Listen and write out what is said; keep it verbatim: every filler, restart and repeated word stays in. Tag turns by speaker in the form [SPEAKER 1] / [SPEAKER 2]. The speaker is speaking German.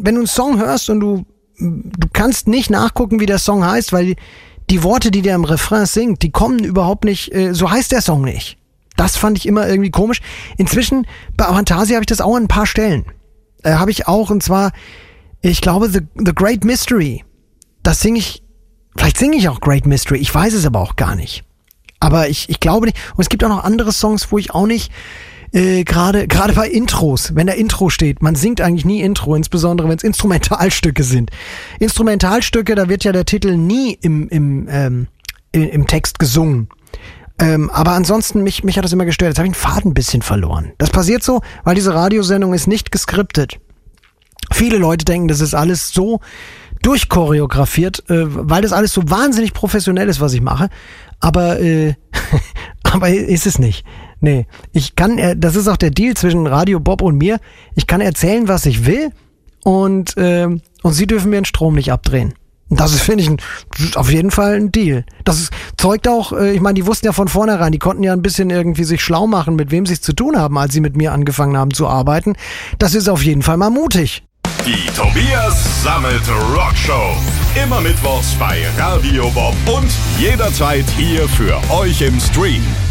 [SPEAKER 1] wenn du einen Song hörst und du, du kannst nicht nachgucken, wie der Song heißt, weil die Worte, die der im Refrain singt, die kommen überhaupt nicht, äh, so heißt der Song nicht. Das fand ich immer irgendwie komisch. Inzwischen, bei Avantasia habe ich das auch an ein paar Stellen. Äh, habe ich auch, und zwar, ich glaube, The, The Great Mystery. Das singe ich, vielleicht singe ich auch Great Mystery, ich weiß es aber auch gar nicht. Aber ich, ich glaube nicht. Und es gibt auch noch andere Songs, wo ich auch nicht, äh, gerade gerade bei Intros, wenn da Intro steht, man singt eigentlich nie Intro, insbesondere wenn es Instrumentalstücke sind. Instrumentalstücke, da wird ja der Titel nie im, im, ähm, im, im Text gesungen. Ähm, aber ansonsten, mich, mich hat das immer gestört. Jetzt habe ich den Faden ein bisschen verloren. Das passiert so, weil diese Radiosendung ist nicht geskriptet. Viele Leute denken, das ist alles so durchchoreografiert, äh, weil das alles so wahnsinnig professionell ist, was ich mache. Aber, äh, aber ist es nicht. Nee, ich kann, äh, das ist auch der Deal zwischen Radio Bob und mir. Ich kann erzählen, was ich will, und, äh, und sie dürfen mir den Strom nicht abdrehen. Und das ist, finde ich, ein, auf jeden Fall ein Deal. Das ist, zeugt auch, äh, ich meine, die wussten ja von vornherein, die konnten ja ein bisschen irgendwie sich schlau machen, mit wem sie es zu tun haben, als sie mit mir angefangen haben zu arbeiten. Das ist auf jeden Fall mal mutig.
[SPEAKER 2] Die Tobias Sammet Rockshow. Immer mittwochs bei Radio Bob und jederzeit hier für euch im Stream.